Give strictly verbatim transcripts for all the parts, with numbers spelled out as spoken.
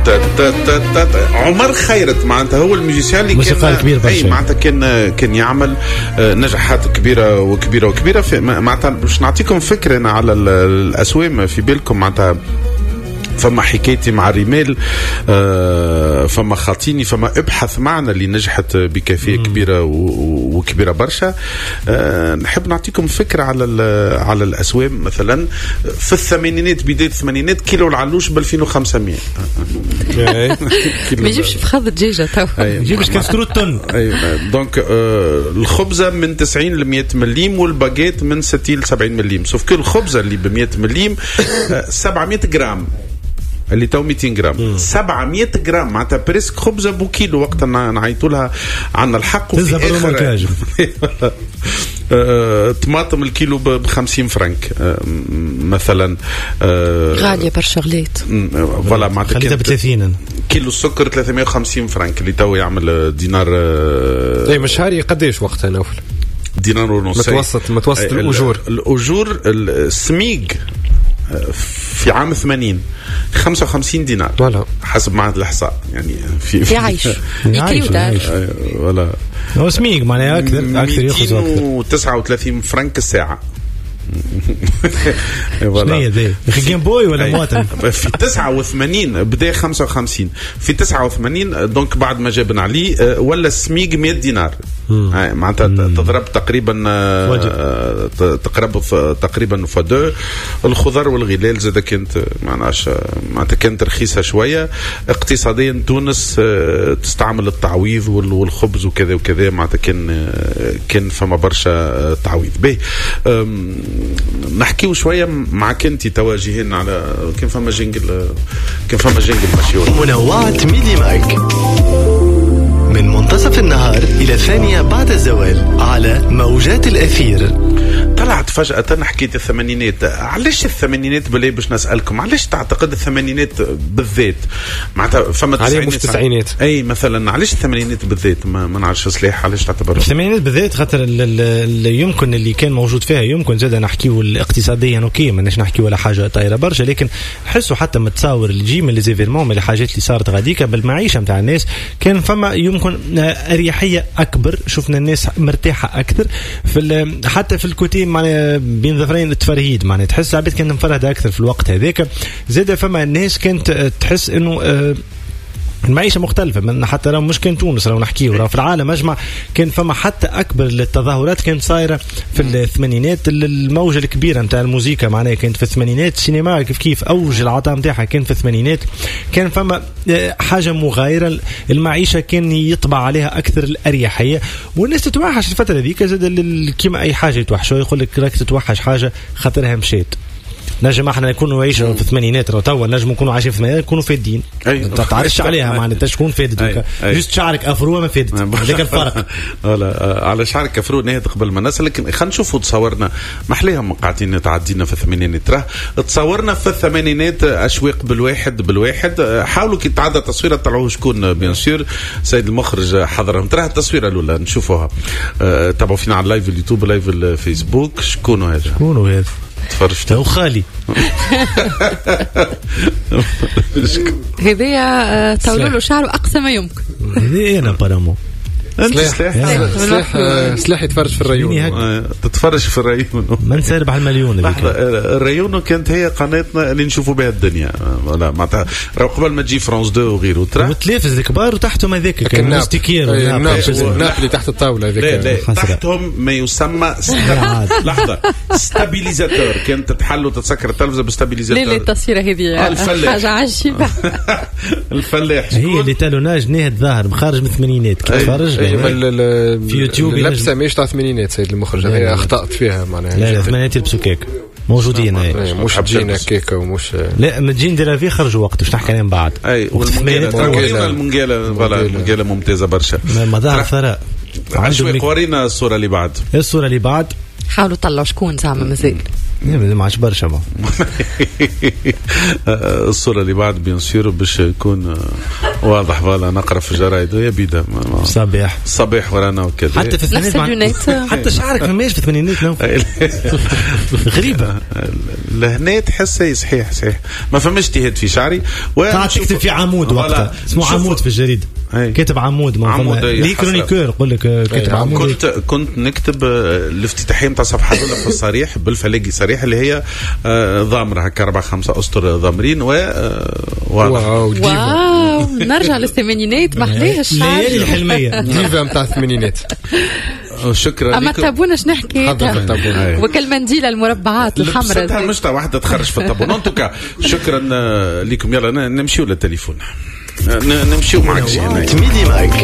عمر خيرت معناتها هو الموسيقى اللي كان اي معناتها كان كان يعمل نجاحات كبيره وكبيره وكبيره معناتها باش نعطيكم فكره على الاسوام في بالكم معناتها فما حكايتي مع ريميل آه فما خاطيني فما ابحث معنا اللي نجحت بكافيه كبيره وكبيره برشا. آه نحب نعطيكم فكره على على الاسوام مثلا في الثمانينات بدايه الثمانينات كيلو العلوش ب ألفين وخمسمية ما يجيبش في خاض دجاجه تو يجيبش كسرو طن. دونك آه الخبزه من تسعين ل مية مليم والباجيت من ستين ل سبعين مليم سوف كل الخبزه اللي ب مية مليم آه سبعمية جرام اللي تو مئتين جرام سبعمية جرام معناتها بريسك خبزه بو كيلو وقت نعيطوا لها عندنا الحق. وفي اخر طماطم الكيلو ب خمسين فرنك مثلا غاليه برشا غليت فوالا معناتها خليتها ب ثلاثين كيلو السكر ثلاثمية وخمسين فرنك اللي تو يعمل دينار اي مشاري قداش وقتها نوفل دينار ونص متوسط متوسط الاجور الاجور السميق في عام ثمانين خمسة وخمسين دينار ولا حسب معهد الإحصاء يعني في في عيش يعيش ولا هو سميق معناها أكثر أكثر يأخذ أكثر مئتين وتسعة وثلاثين فرنك الساعة. شنو هي ذي في جيم بوي ولا مواطن في تسعة وثمانين بدا خمسة وخمسين في تسعة وثمانين دونك بعد ما جابنا عليه ولا السميق مية دينار معناتها تضرب تقريبا تقرب تقريبا فدو. الخضر والغلال زاد كانت معناش معناتها كانت رخيصه شويه. اقتصاديا تونس تستعمل التعويض والخبز وكذا وكذا معناتها كان كان فما برشا تعويض به. نحكيو شويه مع كنتي تواجهين على كان فما جنجل كان فما جنجل مشيور منوعات ميدي مايك من منتصف النهار إلى الثانية بعد الزوال على موجات الأثير. طلعت فجأة حكيت الثمانينات. علاش الثمانينات بلاي باش نسألكم علاش تعتقد الثمانينات بالذات معناتها فما التسعينات التسعينات أي مثلا علاش الثمانينات بالذات ما, ما نعرفش صليح علاش تعتبر الثمانينات بالذات خاطر اللي يمكن اللي كان موجود فيها يمكن زاد نحكيو الاقتصاديا اوكي ماناش نحكيو ولا حاجة طايرة برشا لكن حسوا حتى متصور الجي من ليزيفيرمون من الحاجات اللي صارت غاديكا بالمعيشة متاع الناس كان فما يمكن أريحية أكبر. شفنا الناس مرتاحة أكثر في حتى في الكوتي معناها بين ظفرين التفرهيد معناها تحس العباد كانت مفرهدة أكثر في الوقت هذاك. زاد فما الناس كانت تحس إنه المعيشة مختلفة من حتى لو مش كان تونس لو نحكيه ورا في العالم أجمع كان فما حتى أكبر التظاهرات كانت صايرة في الثمانينات. الموجة الكبيرة متاع الموسيقى معناها كانت في الثمانينات. السينما كيف كيف أوج العطاء متاعها كان في الثمانينات. كان فما حاجة مغايرة المعيشة كان يطبع عليها أكثر الأريحية والناس تتوحش الفترة ذيك زاد كيما أي حاجة يتوحش يقول لك راك تتوحش حاجة خاطرها مشيت. نجم احنا نكونوا عايشين في الثمانينات او توا نجم نكونوا عايشين في الثمانينات نكونوا فادين انت تعرفش عليها معناتها تكون فادت جوست شعرك افرو ما فادت هذاك الفرق ولا على شعرك افرو نهايه قبل ما نسال. لكن خلينا نشوفوا تصورنا محليهم قاعدين تعدينا في الثمانينات راه تصورنا في الثمانينات اشواق بالواحد بالواحد. حاولوا كي تعدى تصويره طلعوا شكون بيان سور سيد المخرج حضرهم ترى التصويره الاولى نشوفوها. أه تابعوا فينا على اللايف اليوتيوب لايف الفيسبوك. شكون هذا شكون هذا تفرجت لو خالي هذايا طولوا له شعره أقصى ما يمكن. هذه أنا برامو سلاح سلاح سلاح يتفرج في الريون تتفرج في الريون ما نسرب على المليون. الريون كانت هي قناتنا اللي نشوفوا بها الدنيا ولا معناتها قبل ما تجي فرانس دو وغيره ترى وتلافز الكبار وتحتهم هذاك كان مستكير نابلي تحت الطاوله هذيك لا لا تحتهم ما يسمى لحظه ستابيليزاتور كانت تتحل وتتسكر التلفزه بستابيليزاتور. لا لا التصويره هذه حاجه عجيبه. الفلاح هي اللي تالوناج نهد ظاهر بخارج من الثمانينات كي تفرج في يوتيوب لبسه مش تاع الثمانينات سيد المخرج هي اخطأت فيها معناها. لا الثمانينات يلبسوا كيك موجودين هاي مش تجينا كيكه ومش لا متجين ديرافي خرجوا وقت باش نحكي عليهم بعد. اي والمنقاله المنقاله فوالا المنقاله ممتازه برشا مظاهر ثراء. عندهم ورينا الصوره اللي بعد الصوره اللي بعد حاولوا طلعوا شكون زعما مازال ما عادش برشا ما. الصورة اللي بعد بينصير باش يكون واضح فوالا نقرا في الجرايد يا بيدا صباح صباح ورانا وكذا حتى في الثمانينات حتى شعرك ما ماش في الثمانينات غريبة لهنا تحس صحيح صحيح ما فماش اجتهاد في شعري قاعد تكتب في عمود وقتها اسمه عمود في الجريدة كاتب عمود ما لي كرونيكور يقول لك كاتب عمود كنت كنت نكتب الافتتاحية نتاع صفحة دولة في الصريح بالفلاقي صريح اللي هي ضامرة هكا أربعة خمسة أسطر ضامرين و واو واو نرجع للثمانينات محليه الشعر الليالي الحلمية ديفا نتاع الثمانينات. شكرا اما تابونا اش نحكي وكالمنديل المربعات الحمراء ستها مشتا واحدة تخرج في الطابون انتوكا شكرا لكم. يلا نمشيو للتليفون نمشيو معك جينا تميدي معك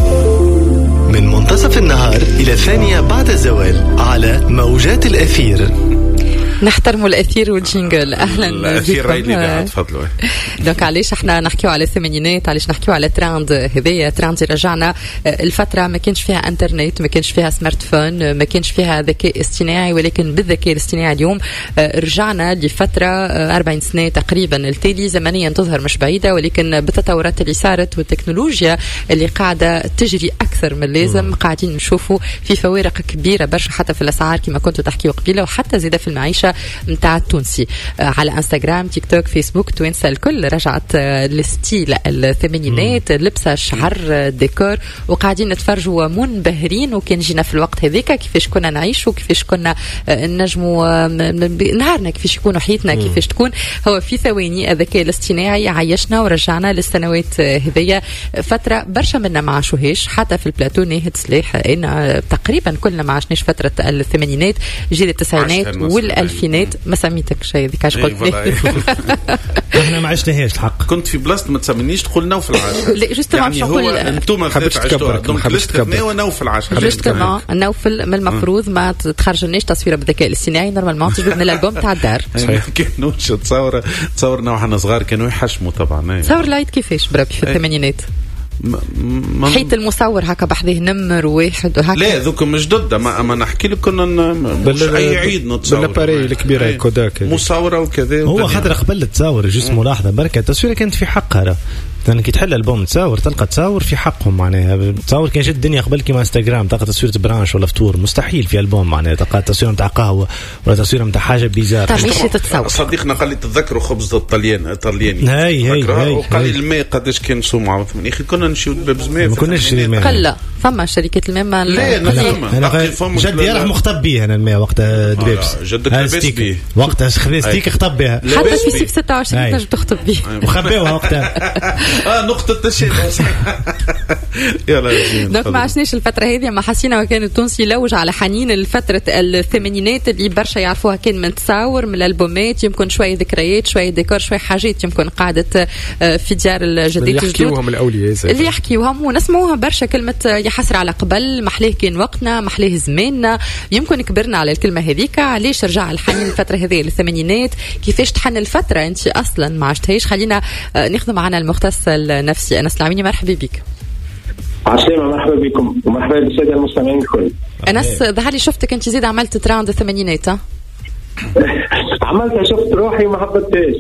من منتصف النهار إلى الثانية بعد الزوال على موجات الأثير. نحترموا الأثير والجينجل. أهلا الأثير رايلي تفضلوا. دونك علاش احنا نحكيو على الثمانينات علاش نحكيو على تراند هذيا تراند رجعنا الفترة ما كانش فيها انترنت ما كانش فيها سمارت فون ما كانش فيها ذكاء اصطناعي ولكن بالذكاء الاصطناعي اليوم رجعنا لفترة أربعين سنة تقريبا التالي زمنيا تظهر مش بعيدة ولكن بالتطورات اللي صارت والتكنولوجيا اللي قاعدة تجري أكثر من اللازم قاعدين نشوفوا في فوارق كبيرة برشا حتى في الأسعار كما كنتوا تحكيوا قبيلة وحتى زيادة في المعيشة متاع التونسي على انستغرام تيك توك فيسبوك توينسا الكل رجعت للستيل الثمانينات لبسه شعر ديكور وقاعدين نتفرجوا منبهرين وكان جينا في الوقت هذيك كيفاش كنا نعيشوا كيفاش كنا نجموا نهارنا كيفاش يكونوا حياتنا كيفاش تكون هو في ثواني الذكاء الاصطناعي عيشنا ورجعنا للسنوات هذيا فتره برشا منا ما عاشوهاش حتى في البلاتو ناهد سلاح ان تقريبا كلنا ما عاشناش فتره الثمانينات جيل التسعينات والالفينات ما سميتك شيء ذيك اش قلت لي احنا ما عشناهاش الحق كنت في بلاصه ما تسمينيش تقول نو في العاشر لا جوست يعني هو انتم حبيتش تكبر دونك ليست نو نو في العاشر جوست كما النوفل من المفروض ما تخرجناش تصويره بالذكاء الاصطناعي نورمالمون تجيب من الالبوم تاع الدار كانوا تصور تصورنا وحنا صغار كانوا يحشموا طبعا تصور لايت كيفاش بربي في الثمانينات حيت المصور هكا بحذيه نمر واحد وهكا لا ذوك مش ضد ما, ما نحكي لك كنا مش اي عيد نتصور بالاباري الكبيره كوداك مصوره وكذا هو خاطر قبل تصور جوست ملاحظه بركه التصويره كانت في حقها لأن كي تحل البوم تصور تلقى تصور في حقهم معناها تصور كان جد الدنيا قبل كيما انستغرام تلقى تصوير برانش ولا فطور مستحيل في البوم معناها تلقى تصوير نتاع قهوه ولا تصوير نتاع حاجه بيزار صديقنا قال لي تتذكروا خبز الطليان الطلياني هاي هاي هاي وقال لي الماء قداش كان نصوم يا اخي كنا نمشيو لبابز ماء ما كناش نشري الماء قله فما شركه الماء ما لا انا جدي يرح مخطب بيه انا الماء وقت دبابس جدك لابس بيه وقتها خذ ستيك خطب بها حتى في سيف ستة وعشرين تنجم تخطب بيه وخباوها وقتها اه نقطه التشيل يلا دونك ما عشناش الفتره هذه ما حسينا وكان التونسي يلوج على حنين الفتره الثمانينات اللي برشا يعرفوها كان من تصاور من الالبومات يمكن شويه ذكريات شويه ديكور شويه حاجات يمكن قعدت في ديار الجديد يحكيوهم الاولياء اللي يحكيوهم ونسمعوها برشا كلمه يحسر على قبل محليه كان وقتنا محليه زماننا يمكن كبرنا على الكلمه هذيك علاش رجع الحنين الفتره هذه للثمانينات كيفاش تحن الفتره انت اصلا ما عشتهاش خلينا ناخذ معنا المختص النفسي أنس العويني مرحبا بك. عسلامة مرحبا بكم ومرحبا بالسادة المستمعين الكل. أنس ظهر لي شفتك أنت زيد عملت تراند الثمانينات عملتها شفت روحي وما حبيتهاش.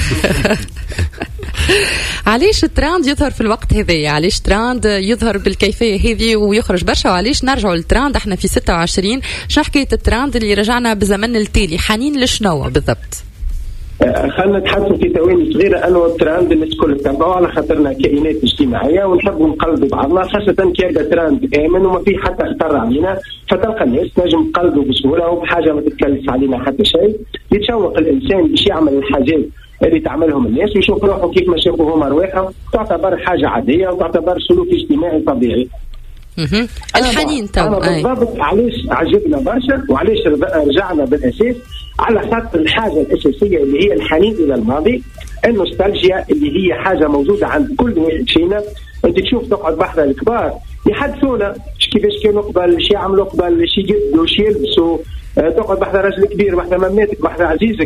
علاش التراند يظهر في الوقت هذا علاش تراند يظهر بالكيفية هذه ويخرج برشا وعلاش نرجعوا للتراند احنا في ستة وعشرين شنو حكاية التراند اللي رجعنا بزمن التالي حنين لشنو بالضبط؟ خلنا نتحدثوا في ثواني صغيره انه التراند الناس الكل تتبعوا على خاطرنا كائنات اجتماعيه ونحبوا نقلدوا بعضنا خاصه كي يبدا تراند امن وما فيه حتى خطر علينا فتلقى الناس تنجم تقلدوا بسهوله وبحاجه ما تتكلف علينا حتى شيء يتشوق الانسان باش يعمل الحاجات اللي تعملهم الناس ويشوف روحه كيف ما شافوا هما ارواحهم تعتبر حاجه عاديه وتعتبر سلوك اجتماعي طبيعي. الحنين تو بالضبط علاش عجبنا برشا وعلاش رجعنا بالاساس على خاطر الحاجه الاساسيه اللي هي الحنين الى الماضي النوستالجيا اللي هي حاجه موجوده عند كل واحد فينا انت تشوف تقعد بحذا الكبار يحدثونا كيفاش كانوا قبل شي يعملوا قبل شي يجدوا شي يلبسوا تقعد بحذا راجل كبير بحذا مماتك بحذا عزيزك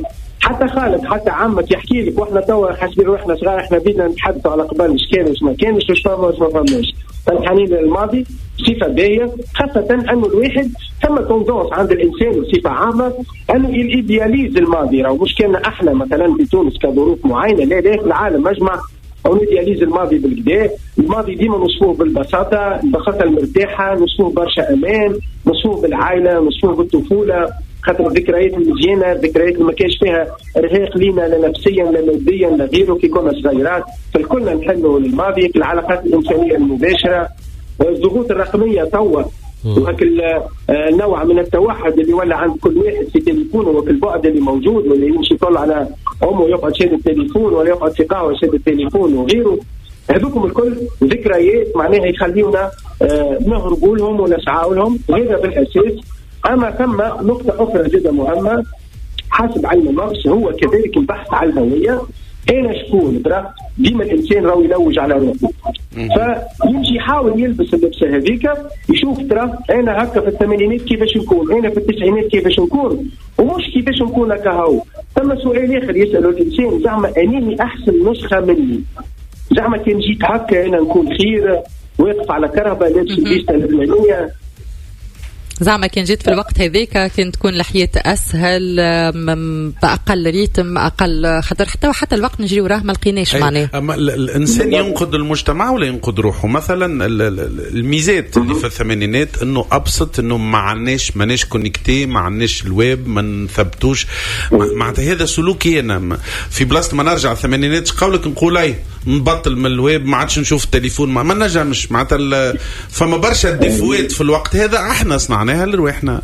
حتى خالد حتى عمك يحكي لك واحنا توا حاسبين روحنا صغار احنا بدنا نتحدثوا على قبل ايش كان واش ما كانش واش فما واش ما فماش. فالحنين للماضي صفه باهيه، خاصه انه الواحد ثم توندونس عند الانسان بصفه عامه انه الايدياليز الماضي. راهو مش كان احنا مثلا في تونس كظروف معينه، لا لا في العالم مجمع او ندياليز الماضي بالكدا. الماضي ديما نوصفوه بالبساطه، البساطه المرتاحه، نوصفوه برشا امان، نوصفوه بالعائله، نوصفوه بالطفوله، خاطر الذكريات المزيانه، الذكريات اللي ما كانش فيها ارهاق لينا لا نفسيا لا ماديا لا غيره كي كنا صغيرات. فالكلنا نحلوا الماضي في العلاقات الانسانيه المباشره. والضغوط الرقميه توا وهك النوع من التوحد اللي ولا عند كل واحد في تليفونه وفي البعد اللي موجود، واللي يمشي يطلع على امه يقعد شاد التليفون ولا يقعد في قهوه شاد التليفون وغيره. هذوكم الكل ذكريات معناها يخليونا نهربوا لهم ونسعى لهم، وهذا بالاساس. اما ثم نقطه اخرى جدا مهمه حسب علم النفس هو كذلك البحث عن الهويه. انا شكون؟ ترى ديما الانسان راهو يلوج على روحه، فيمشي يحاول يلبس اللبسه هذيك، يشوف ترى انا هكا في الثمانينات كيفاش نكون، انا في التسعينات كيفاش نكون، ومش كيفاش نكون هكا هو. ثم سؤال اخر يساله الانسان، زعما انني احسن نسخه مني؟ زعما كان جيت هكا انا نكون خير، واقف على كرهبه لابس البيسته الفلانيه، زعما كان جيت في الوقت هذيك كان تكون الحياة أسهل بأقل ريتم أقل خطر، حتى حتى الوقت نجري وراه ما لقيناش معناه. أما الإنسان ينقد المجتمع ولا ينقد روحه؟ مثلا الميزات اللي في الثمانينات إنه أبسط، إنه ما عناش ماناش كونكتي، ما عناش الويب، ما نثبتوش معناتها. هذا سلوكي أنا في بلاصة ما نرجع الثمانينات قولك نقول أي نبطل من الويب، ما عادش نشوف التليفون، ما, ما نجمش معناتها. فما برشا ديفوات في الوقت هذا احنا صنعناها لروحنا.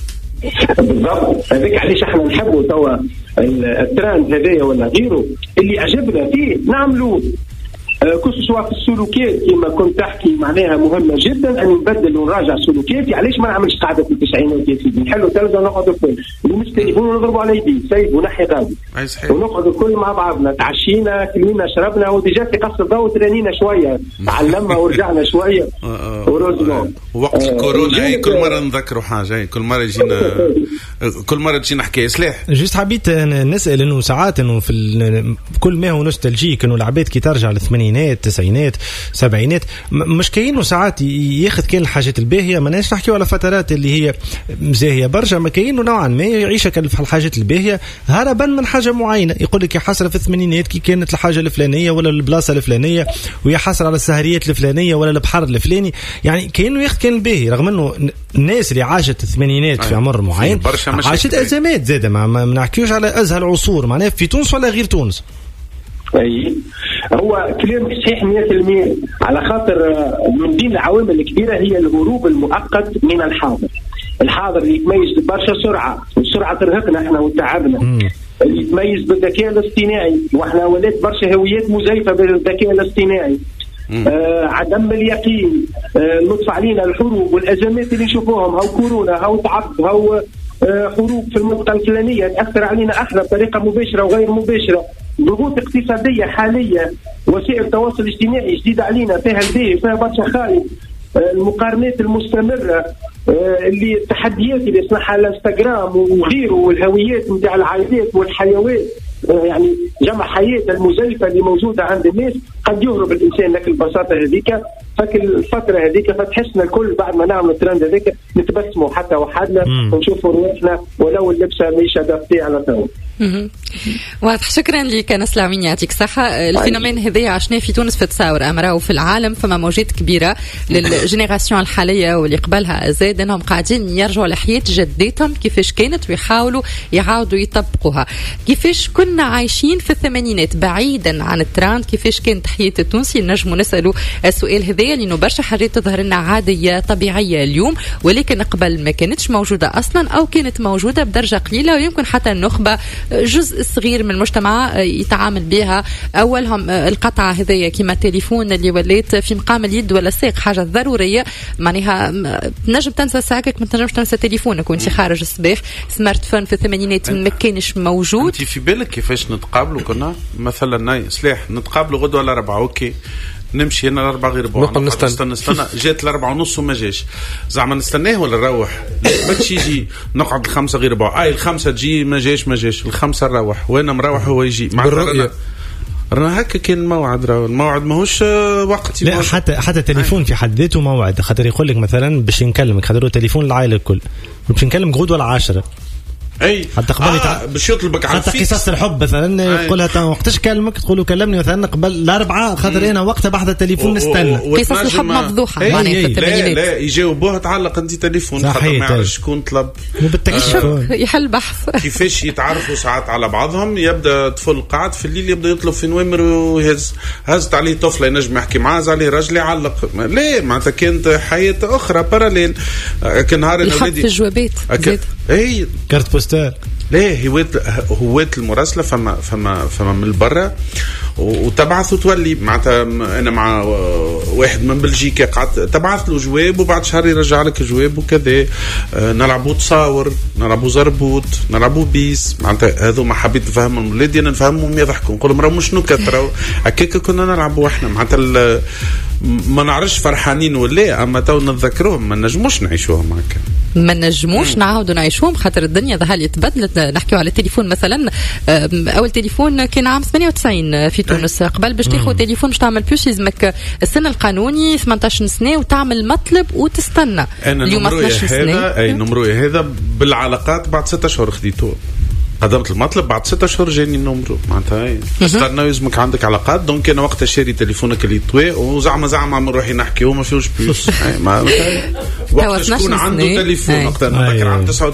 بالضبط، هذيك علاش احنا نحبوا توا الترند هذايا ولا غيره اللي عجبنا فيه نعملوه. كل سواء في السلوكيات كما كنت تحكي معناها مهمه جدا ان نبدل ونراجع سلوكياتي. علاش ما نعملش قاعده في التسعينات يا سيدي، نحلوا تلفزيون ونقعدوا الكل نمسك تليفون ونضربوا على يدي سيب ونحي غادي ونقعدوا الكل مع بعضنا، تعشينا كلينا شربنا وديجا في قصر الضوء ترانينا شويه، علمنا ورجعنا شويه ورجعنا. وقت الكورونا اي كل مره نذكروا حاجه، كل مره يجينا كل مره تجينا حكايه سلاح. جيست حبيت نسال انه ساعات انه في كل ما هو نوستالجيك انه العباد كي ترجع للثمانينات التسعينات سبعينات مش كاينه ساعات ياخذ كان الحاجات الباهيه، ما ناش نحكيو على فترات اللي هي مزاهيه برشا، ما كاينه نوعا ما يعيشك في الحاجات الباهيه هربا من حاجه معينه. يقول لك يا حسره في الثمانينات كي كانت الحاجه الفلانيه ولا البلاصه الفلانيه، ويا حسره على السهريات الفلانيه ولا البحر الفلاني، يعني كاينه ياخذ كان الباهي، رغم انه الناس اللي عاشت الثمانينات في عمر معين عاشت ازمات زاده، ما نحكيوش على ازهى العصور معناها في تونس ولا غير تونس. اي هو كلامك صحيح مية بالمية، على خاطر من بين العوامل الكبيره هي الهروب المؤقت من الحاضر. الحاضر اللي يتميز ببرشا سرعه، والسرعه ترهقنا احنا وتعبنا. اللي يتميز بالذكاء الاصطناعي، واحنا ولات برشا هويات مزيفه بالذكاء الاصطناعي. آه عدم اليقين، آه لطف علينا الحروب والازمات اللي نشوفوهم، هاو كورونا، هاو تعب، هاو آه حروب في المنطقه الفلانيه تاثر علينا احنا بطريقه مباشره وغير مباشره. ضغوط اقتصاديه حاليه، وسائل التواصل الاجتماعي جديده علينا، فيها الباهي فيها برشا خايب، المقارنات المستمره اللي التحديات اللي يصنعها الانستغرام وغيره، والهويات نتاع العائلات والحيوات، يعني جمع حياه المزيفه اللي موجوده عند الناس، قد يهرب الانسان لك البساطه هذيك. فكر الفتره هذيك فتحسنا الكل بعد ما نعمل الترند هذيك نتبسموا حتى وحدنا ونشوفوا روحنا ولو اللبسه مش ادابتي على تو. واضح. شكرا لك ناس العمين، يعطيك صحة. الفينومين هذايا عشناه في تونس في تصاور أمره، وفي العالم فما موجات كبيرة للجينيراسيون الحالية واللي قبلها زاد أنهم قاعدين يرجعوا لحياة جدتهم كيفاش كانت ويحاولوا يعاودوا يطبقوها. كيفاش كنا عايشين في الثمانينات بعيدا عن التراند، كيفاش كانت حياة التونسي؟ نجموا نسألوا السؤال هذايا لأنه برشا حاجات تظهر لنا عادية طبيعية اليوم، ولكن قبل ما كانتش موجودة أصلا أو كانت موجودة بدرجة قليلة، ويمكن حتى النخبة جزء صغير من المجتمع يتعامل بها. أولهم القطعة هذية كما التليفون اللي وليت في مقام اليد ولا الساق حاجة ضرورية، معناها تنجم تنسى ساعتك ما تنجمش تنسى تليفونك وانت خارج الصباح. سمارت فون في الثمانينات ما كانش موجود. انت في بالك كيفاش نتقابلوا؟ كنا مثلا سلاح نتقابلوا غدوة ولا ربعة اوكي نمشي هنا الأربعة غير ربع نستنى نستنى نستنى جات الأربعة ونص وما جاش زعما نستناه ولا نروح ما تجي يجي نقعد الخمسة غير ربع أي الخمسة تجي ما جاش ما جاش الخمسة نروح وأنا مروح هو يجي مع الرؤية رانا هكا كان الموعد راهو الموعد ماهوش وقت لا حتى حتى تليفون في حد ذاته موعد خاطر يقول لك مثلا باش نكلمك خاطر تليفون العائلة الكل باش نكلم غدوة العاشرة اي حتى قبل آه باش يطلبك على حتى قصص الحب مثلا يقولها وقتاش كلمك تقول له كلمني مثلا قبل الاربعه خاطر انا وقتها بحث التليفون نستنى قصص الحب مفضوحه معناها في الثمانينات لا لا يجاوبوها تعلق انت تليفون خاطر ما يعرفش شكون طلب بالتكشف يحل بحث كيفاش يتعرفوا ساعات على بعضهم يبدا طفل قاعد في الليل يبدا يطلب في نوامر ويهز هزت عليه طفله ينجم يحكي معاه زعل عليه راجل يعلق لا معناتها كانت حياه اخرى باراليل كان نهار الحب في الجوابات اي كارت بوستال ليه هوات هوات المراسله فما فما فما من برا وتبعث وتولي معناتها انا مع واحد من بلجيكا قعدت تبعث له جواب وبعد شهر يرجع لك جواب وكذا نلعبوا تصاور نلعبوا زربوط نلعبوا بيس معناتها هذو ما حبيت نفهمهم ولادي انا نفهمهم يضحكوا نقول لهم راه مش نكت راهو هكاك كنا نلعبوا احنا معناتها ما نعرفش فرحانين ولا اما تو نتذكروهم ما نجموش نعيشوهم هكا ما نجموش نعاودوا نعيشوهم خاطر الدنيا ظهر تبدلت نحكيو على التليفون مثلا اول تليفون كان عام ثمانية وتسعين في تونس قبل باش تاخذ تليفون باش تعمل بلوس لازمك السن القانوني ثمانية عشر سنه وتعمل مطلب وتستنى اليوم اثناش سنه اي نمروي هذا بالعلاقات بعد ستة اشهر خديتوه قدمت المطلب بعد ستة اشهر جاني النمرو معناتها استنى يلزمك عندك علاقات دونك انا وقتها شاري تليفونك اللي طوي وزعما زعما نروح نحكي وما فيهوش بلوس ما وقت شكون عنده تليفون وقتها نتذكر عام